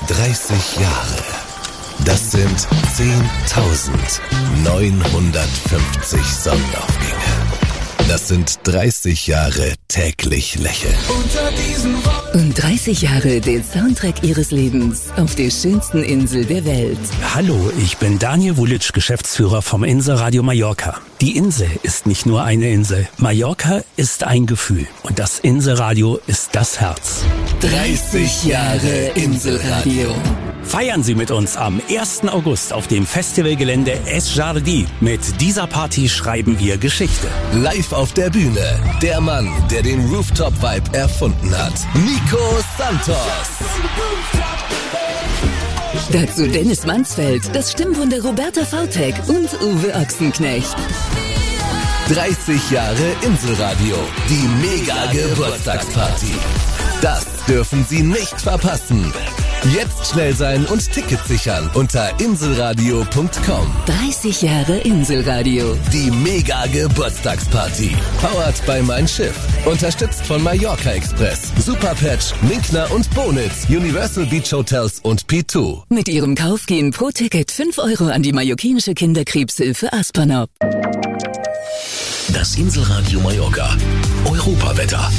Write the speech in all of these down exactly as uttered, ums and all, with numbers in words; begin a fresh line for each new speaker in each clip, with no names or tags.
dreißig Jahre. Das sind zehntausendneunhundertfünfzig Sonnenaufgänge. Das sind dreißig Jahre täglich lächeln.
Unter diesen
Und dreißig Jahre den Soundtrack Ihres Lebens auf der schönsten Insel der Welt.
Hallo, ich bin Daniel Vulic, Geschäftsführer vom Inselradio Mallorca. Die Insel ist nicht nur eine Insel. Mallorca ist ein Gefühl. Und das Inselradio ist das Herz.
dreißig Jahre Inselradio.
Feiern Sie mit uns am ersten August auf dem Festivalgelände Es Jardí. Mit dieser Party schreiben wir Geschichte.
Live auf der Bühne, der Mann, der den Rooftop-Vibe erfunden hat. Nico Santos.
Dazu Dennis Mansfeld, das Stimmwunder Roberta Vautek und Uwe Ochsenknecht.
dreißig Jahre Inselradio. Die Mega-Geburtstagsparty. Das dürfen Sie nicht verpassen. Jetzt schnell sein und Tickets sichern unter inselradio punkt com.
dreißig Jahre Inselradio.
Die Mega-Geburtstagsparty. Powered by Mein Schiff. Unterstützt von Mallorca Express, Superpatch, Minkner und Bonitz, Universal Beach Hotels und P zwei.
Mit Ihrem Kauf gehen pro Ticket fünf Euro an die mallorquinische Kinderkrebshilfe Aspanop.
Das Inselradio Mallorca. Europawetter.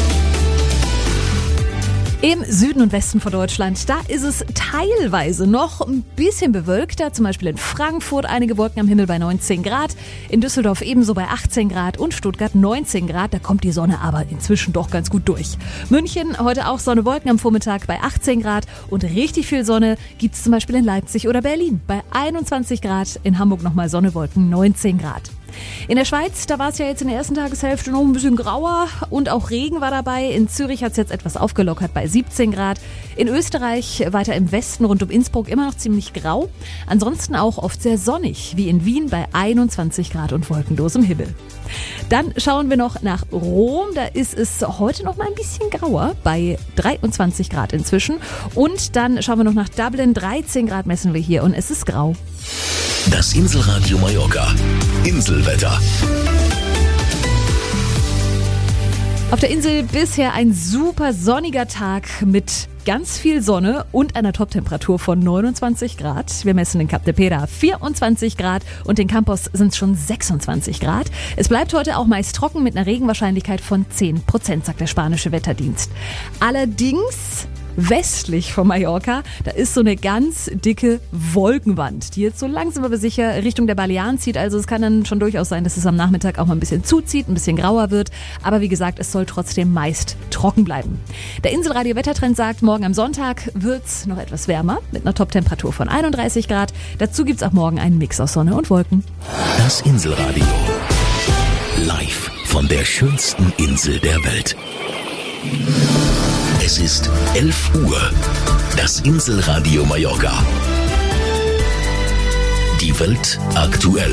Im Süden und Westen von Deutschland, da ist es teilweise noch ein bisschen bewölkter. Zum Beispiel in Frankfurt einige Wolken am Himmel bei neunzehn Grad. In Düsseldorf ebenso bei achtzehn Grad und Stuttgart neunzehn Grad. Da kommt die Sonne aber inzwischen doch ganz gut durch. München heute auch Sonne, Wolken am Vormittag bei achtzehn Grad. Und richtig viel Sonne gibt es zum Beispiel in Leipzig oder Berlin bei einundzwanzig Grad. In Hamburg nochmal Sonne, Wolken neunzehn Grad. In der Schweiz, da war es ja jetzt in der ersten Tageshälfte noch ein bisschen grauer und auch Regen war dabei. In Zürich hat es jetzt etwas aufgelockert bei siebzehn Grad. In Österreich weiter im Westen rund um Innsbruck immer noch ziemlich grau. Ansonsten auch oft sehr sonnig, wie in Wien bei einundzwanzig Grad und wolkenlosem Himmel. Dann schauen wir noch nach Rom. Da ist es heute noch mal ein bisschen grauer bei dreiundzwanzig Grad inzwischen. Und dann schauen wir noch nach Dublin. dreizehn Grad messen wir hier und es ist grau.
Das Inselradio Mallorca. Inselwetter.
Auf der Insel bisher ein super sonniger Tag mit ganz viel Sonne und einer Toptemperatur von neunundzwanzig Grad. Wir messen in Cap de Pera vierundzwanzig Grad und in Campos sind es schon sechsundzwanzig Grad. Es bleibt heute auch meist trocken mit einer Regenwahrscheinlichkeit von zehn Prozent, sagt der spanische Wetterdienst. Allerdings westlich von Mallorca, da ist so eine ganz dicke Wolkenwand, die jetzt so langsam aber sicher Richtung der Balearen zieht. Also es kann dann schon durchaus sein, dass es am Nachmittag auch mal ein bisschen zuzieht, ein bisschen grauer wird. Aber wie gesagt, es soll trotzdem meist trocken bleiben. Der Inselradio-Wettertrend sagt, morgen am Sonntag wird's noch etwas wärmer mit einer Toptemperatur von einunddreißig Grad. Dazu gibt's auch morgen einen Mix aus Sonne und Wolken.
Das Inselradio. Live von der schönsten Insel der Welt. Es ist elf Uhr. Das Inselradio Mallorca. Die Welt aktuell.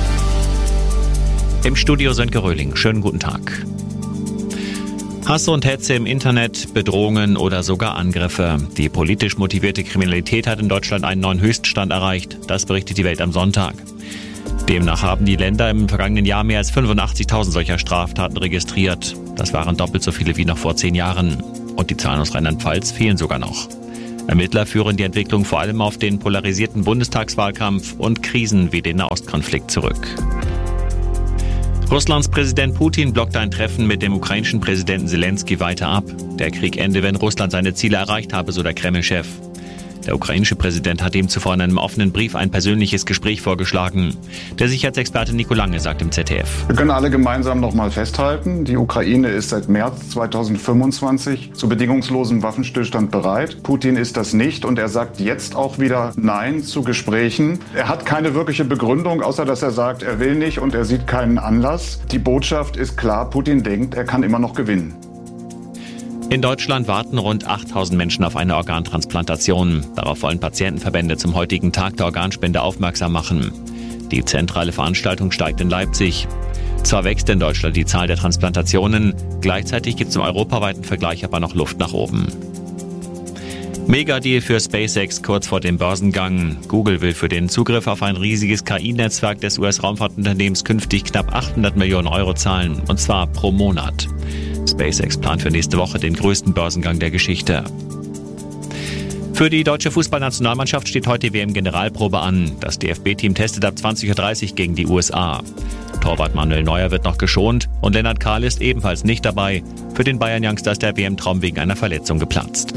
Im Studio Sönke Röhling. Schönen guten Tag. Hass und Hetze im Internet, Bedrohungen oder sogar Angriffe. Die politisch motivierte Kriminalität hat in Deutschland einen neuen Höchststand erreicht. Das berichtet die Welt am Sonntag. Demnach haben die Länder im vergangenen Jahr mehr als fünfundachtzigtausend solcher Straftaten registriert. Das waren doppelt so viele wie noch vor zehn Jahren. Und die Zahlen aus Rheinland-Pfalz fehlen sogar noch. Ermittler führen die Entwicklung vor allem auf den polarisierten Bundestagswahlkampf und Krisen wie den Nahostkonflikt zurück. Russlands Präsident Putin blockt ein Treffen mit dem ukrainischen Präsidenten Zelensky weiter ab. Der Krieg ende, wenn Russland seine Ziele erreicht habe, so der Kreml-Chef. Der ukrainische Präsident hat ihm zuvor in einem offenen Brief ein persönliches Gespräch vorgeschlagen. Der Sicherheitsexperte Nico Lange sagt im Z D F.
Wir können alle gemeinsam noch mal festhalten, die Ukraine ist seit März zweitausendfünfundzwanzig zu bedingungslosem Waffenstillstand bereit. Putin ist das nicht und er sagt jetzt auch wieder Nein zu Gesprächen. Er hat keine wirkliche Begründung, außer dass er sagt, er will nicht und er sieht keinen Anlass. Die Botschaft ist klar, Putin denkt, er kann immer noch gewinnen.
In Deutschland warten rund achttausend Menschen auf eine Organtransplantation. Darauf wollen Patientenverbände zum heutigen Tag der Organspende aufmerksam machen. Die zentrale Veranstaltung steigt in Leipzig. Zwar wächst in Deutschland die Zahl der Transplantationen, gleichzeitig gibt es im europaweiten Vergleich aber noch Luft nach oben. Megadeal für SpaceX kurz vor dem Börsengang. Google will für den Zugriff auf ein riesiges K I-Netzwerk des U S-Raumfahrtunternehmens künftig knapp achthundert Millionen Euro zahlen, und zwar pro Monat. SpaceX plant für nächste Woche den größten Börsengang der Geschichte. Für die deutsche Fußballnationalmannschaft steht heute die W M-Generalprobe an. Das D F B-Team testet ab zwanzig Uhr dreißig gegen die U S A. Torwart Manuel Neuer wird noch geschont und Lennart Kahl ist ebenfalls nicht dabei. Für den Bayern-Youngster ist der W M-Traum wegen einer Verletzung geplatzt.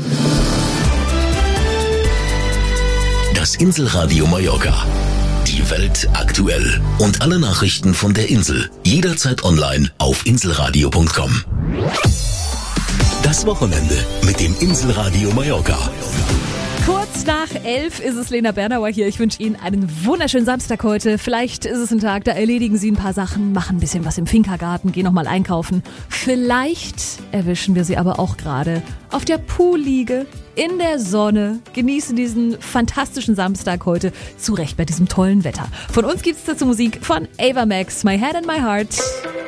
Das Inselradio Mallorca. Die Welt aktuell. Und alle Nachrichten von der Insel. Jederzeit online auf inselradio punkt com. Das Wochenende mit dem Inselradio Mallorca.
Kurz nach elf ist es, Lena Bernauer hier. Ich wünsche Ihnen einen wunderschönen Samstag heute. Vielleicht ist es ein Tag, da erledigen Sie ein paar Sachen, machen ein bisschen was im Finca-Garten, gehen nochmal einkaufen. Vielleicht erwischen wir Sie aber auch gerade auf der Poolliege in der Sonne. Genießen diesen fantastischen Samstag heute, zu Recht bei diesem tollen Wetter. Von uns gibt es dazu Musik von Ava Max, My Head and My Heart.